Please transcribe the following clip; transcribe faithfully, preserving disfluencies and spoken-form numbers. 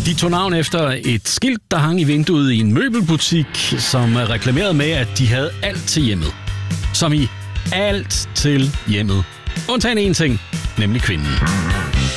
De tog navn efter et skilt, der hang i vinduet i en møbelbutik, som reklamerede med, at de havde alt til hjemmet. Som i alt til hjemmet. Undtagen en ting, nemlig kvinden.